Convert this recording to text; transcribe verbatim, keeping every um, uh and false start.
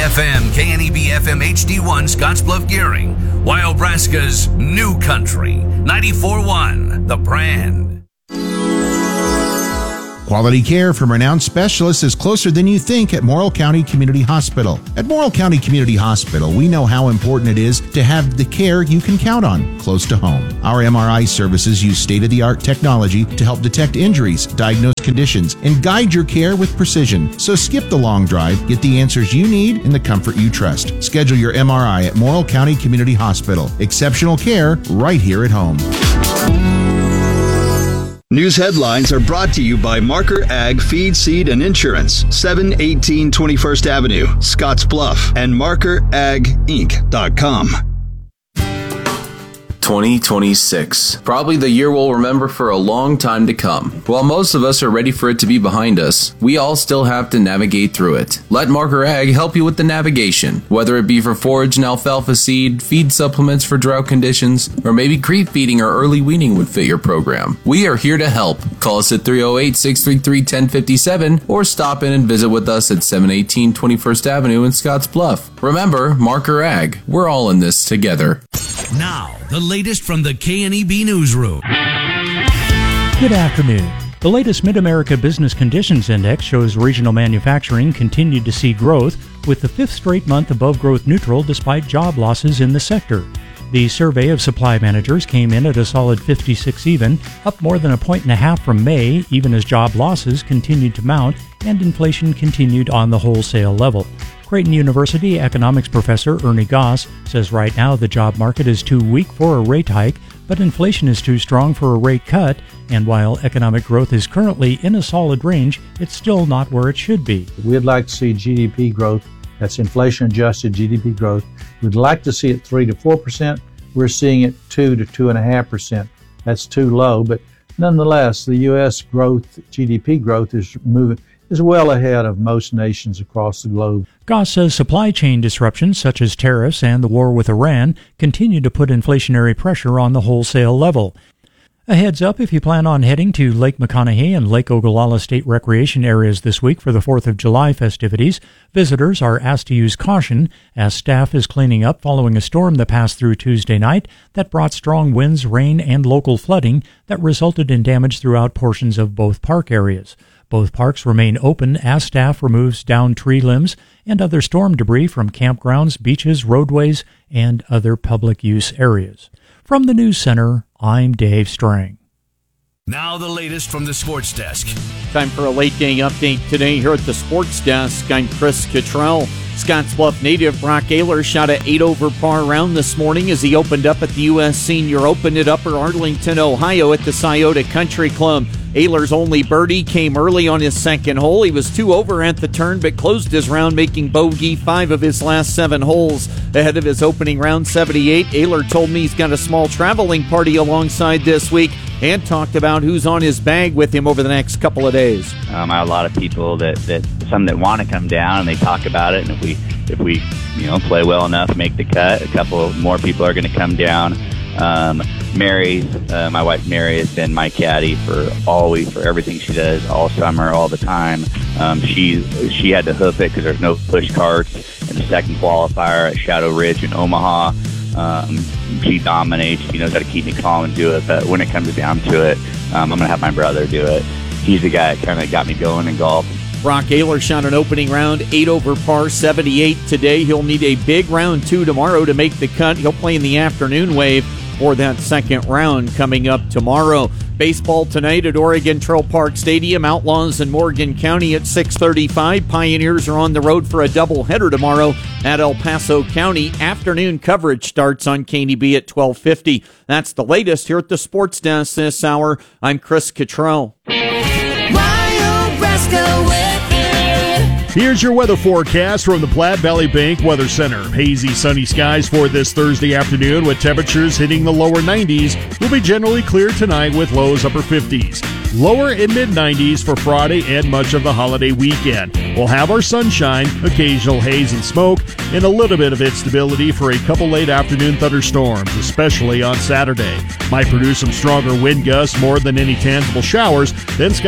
F M, K N E B F M H D one, Scottsbluff Gearing, Wyobraska's New Country, ninety-four point one, The Brand. Quality care from renowned specialists is closer than you think at Morrill County Community Hospital. At Morrill County Community Hospital, we know how important it is to have the care you can count on close to home. Our M R I services use state-of-the-art technology to help detect injuries, diagnose conditions, and guide your care with precision. So skip the long drive, get the answers you need in the comfort you trust. Schedule your M R I at Morrill County Community Hospital. Exceptional care right here at home. News headlines are brought to you by Marker Ag Feed, Seed, and Insurance, seven eighteen twenty-first Avenue, Scotts Bluff, and marker ag inc dot com. twenty twenty-six. Probably the year we'll remember for a long time to come. While most of us are ready for it to be behind us, we all still have to navigate through it. Let Marker Ag help you with the navigation, whether it be for forage and alfalfa seed, feed supplements for drought conditions, or maybe creep feeding or early weaning would fit your program. We are here to help. Call us at three oh eight, six three three, one oh five seven or stop in and visit with us at seven eighteen twenty-first Avenue in Scotts Bluff. Remember, Marker Ag, we're all in this together. Now, the latest from the K N E B Newsroom. Good afternoon. The latest Mid-America Business Conditions Index shows regional manufacturing continued to see growth, with the fifth straight month above growth neutral despite job losses in the sector. The survey of supply managers came in at a solid fifty-six even, up more than a point and a half from May, even as job losses continued to mount and inflation continued on the wholesale level. Creighton University economics professor Ernie Goss says right now the job market is too weak for a rate hike, but inflation is too strong for a rate cut, and while economic growth is currently in a solid range, it's still not where it should be. We'd like to see G D P growth, that's inflation-adjusted G D P growth. We'd like to see it three to four percent. We're seeing it two to two point five percent. That's too low, but nonetheless, the U S growth, G D P growth is moving is well ahead of most nations across the globe. Goss says supply chain disruptions such as tariffs and the war with Iran continue to put inflationary pressure on the wholesale level. A heads up if you plan on heading to Lake McConaughey and Lake Ogallala State Recreation areas this week for the fourth of July festivities. Visitors are asked to use caution as staff is cleaning up following a storm that passed through Tuesday night that brought strong winds, rain, and local flooding that resulted in damage throughout portions of both park areas. Both parks remain open as staff removes downed tree limbs and other storm debris from campgrounds, beaches, roadways, and other public use areas. From the News Center, I'm Dave Strang. Now the latest from the Sports Desk. Time for a late day update today here at the Sports Desk. I'm Chris Cottrell. Scottsbluff native Brock Ayler shot an eight over par round this morning as he opened up at the U S Senior Open at Upper Arlington, Ohio at the Scioto Country Club. Ayler's only birdie came early on his second hole. He was two over at the turn, but closed his round, making bogey five of his last seven holes. Ahead of his opening round seventy-eight, Ayler told me he's got a small traveling party alongside this week and talked about who's on his bag with him over the next couple of days. Um, I have a lot of people that, that some that want to come down and they talk about it, and if we if we you know play well enough, make the cut, a couple more people are going to come down. Um, Mary, uh, my wife Mary, has been my caddy for always, for everything she does, all summer, all the time. Um, she she had to hoof it because there's no push carts in the second qualifier at Shadow Ridge in Omaha. Um, she dominates. She knows how to keep me calm and do it. But when it comes down to it, um, I'm going to have my brother do it. He's the guy that kind of got me going in golf. Brock Ayler shot an opening round eight over par seventy-eight today. He'll need a big round two tomorrow to make the cut. He'll play in the afternoon wave for that second round coming up tomorrow. Baseball tonight at Oregon Trail Park Stadium. Outlaws in Morgan County at six thirty-five. Pioneers are on the road for a doubleheader tomorrow at El Paso County. Afternoon coverage starts on K N E B at twelve fifty. That's the latest here at the Sports Desk this hour. I'm Chris Cottrell. Here's your weather forecast from the Platte Valley Bank Weather Center. Hazy, sunny skies for this Thursday afternoon with temperatures hitting the lower nineties. Will be generally clear tonight with lows upper fifties. Lower and mid nineties for Friday and much of the holiday weekend. We'll have our sunshine, occasional haze and smoke, and a little bit of instability for a couple late afternoon thunderstorms, especially on Saturday. Might produce some stronger wind gusts more than any tangible showers. Then